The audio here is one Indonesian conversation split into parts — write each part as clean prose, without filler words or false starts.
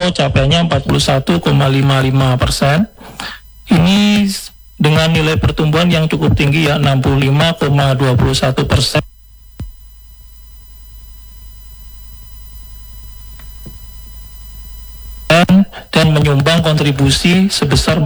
atau capaiannya 41,55%. Ini dengan nilai pertumbuhan yang cukup tinggi ya 65,21%. Dan menyumbang kontribusi sebesar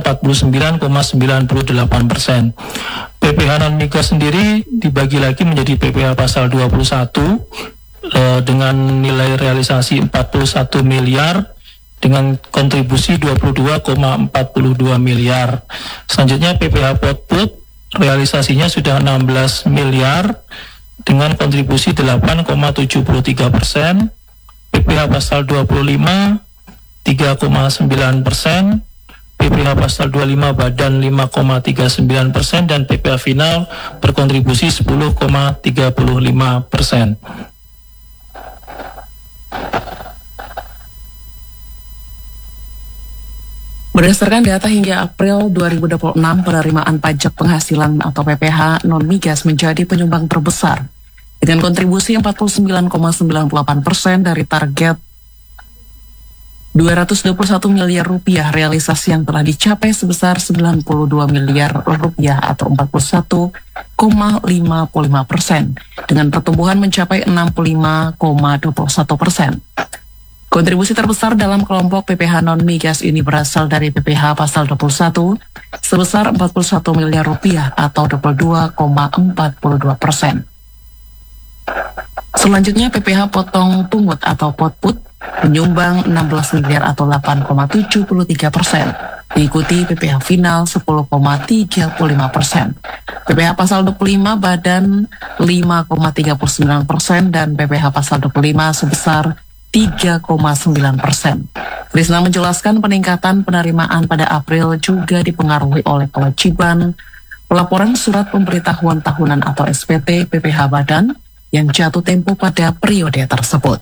49,98%. PPh non migas sendiri dibagi lagi menjadi PPh pasal 21 dengan nilai realisasi 41 miliar dengan kontribusi 22,42 miliar. Selanjutnya PPh Potput realisasinya sudah 16 miliar dengan kontribusi 8,73%. PPh pasal 25 3,9%, PPh pasal 25 badan 5,39%, dan PPh final berkontribusi 10,35%. Berdasarkan data hingga April 2026, penerimaan pajak penghasilan atau PPh non-migas menjadi penyumbang terbesar dengan kontribusi 49,98% dari target 221 miliar rupiah. Realisasi yang telah dicapai sebesar 92 miliar rupiah atau 41,55% dengan pertumbuhan mencapai 65,21%. Kontribusi terbesar dalam kelompok PPh non-migas ini berasal dari PPh pasal 21 sebesar 41 miliar rupiah atau 22,42%. Selanjutnya PPh potong pungut atau potput menyumbang 16 miliar atau 8,73%, diikuti PPh final 10,35%, PPh pasal 25 badan 5,39% dan PPh pasal 25 sebesar 3,9%. Krisna menjelaskan peningkatan penerimaan pada April juga dipengaruhi oleh kewajiban pelaporan surat pemberitahuan tahunan atau SPT PPh badan yang jatuh tempo pada periode tersebut.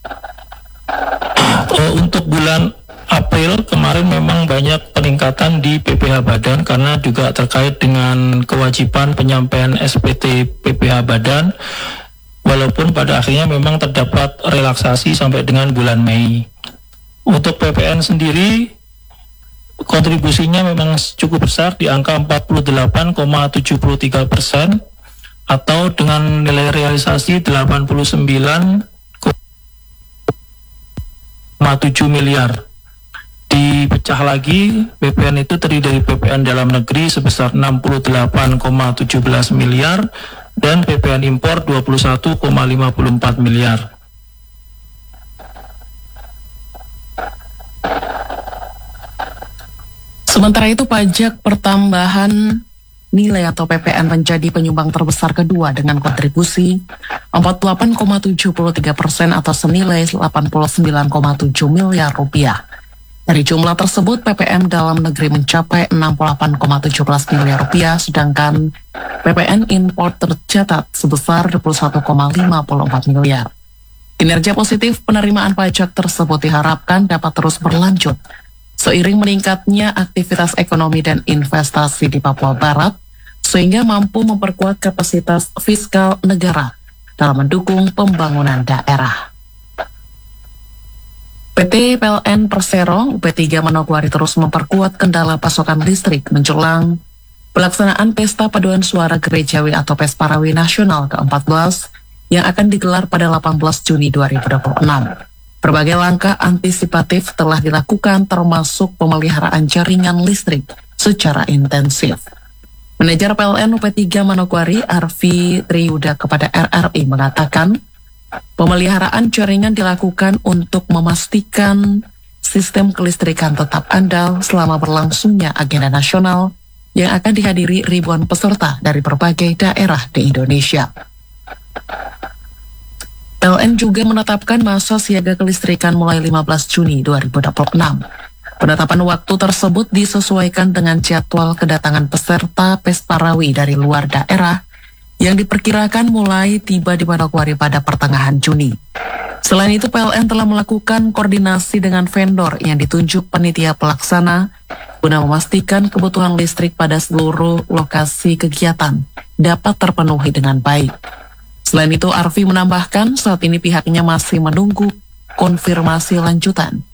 Untuk bulan April kemarin memang banyak peningkatan di PPh badan karena juga terkait dengan kewajiban penyampaian SPT PPh badan, walaupun pada akhirnya memang terdapat relaksasi sampai dengan bulan Mei. Untuk PPN sendiri kontribusinya memang cukup besar di angka 48,73% atau dengan nilai realisasi 89,7 miliar. Dipecah lagi, PPN itu terdiri dari PPN dalam negeri sebesar 68,17 miliar dan PPN impor 21,54 miliar. Sementara itu pajak pertambahan nilai atau PPN menjadi penyumbang terbesar kedua dengan kontribusi 48,73% atau senilai 89,7 miliar rupiah. Dari jumlah tersebut, PPN dalam negeri mencapai 68,17 miliar rupiah, sedangkan PPN impor tercatat sebesar 21,54 miliar. Kinerja positif penerimaan pajak tersebut diharapkan dapat terus berlanjut seiring meningkatnya aktivitas ekonomi dan investasi di Papua Barat, sehingga mampu memperkuat kapasitas fiskal negara dalam mendukung pembangunan daerah. PT PLN Persero UP3 Manokwari terus memperkuat kendala pasokan listrik menjelang pelaksanaan Pesta Paduan Suara Gerejawi atau Pesparawi Nasional ke-14 yang akan digelar pada 18 Juni 2026. Berbagai langkah antisipatif telah dilakukan termasuk pemeliharaan jaringan listrik secara intensif. Manajer PLN UP3 Manokwari Arfi Triyuda kepada RRI mengatakan, pemeliharaan jaringan dilakukan untuk memastikan sistem kelistrikan tetap andal selama berlangsungnya agenda nasional yang akan dihadiri ribuan peserta dari berbagai daerah di Indonesia. PLN juga menetapkan masa siaga kelistrikan mulai 15 Juni 2026. Penetapan waktu tersebut disesuaikan dengan jadwal kedatangan peserta Pesparawi dari luar daerah yang diperkirakan mulai tiba di Manokwari pada pertengahan Juni. Selain itu, PLN telah melakukan koordinasi dengan vendor yang ditunjuk panitia pelaksana guna memastikan kebutuhan listrik pada seluruh lokasi kegiatan dapat terpenuhi dengan baik. Selain itu, Arfi menambahkan saat ini pihaknya masih menunggu konfirmasi lanjutan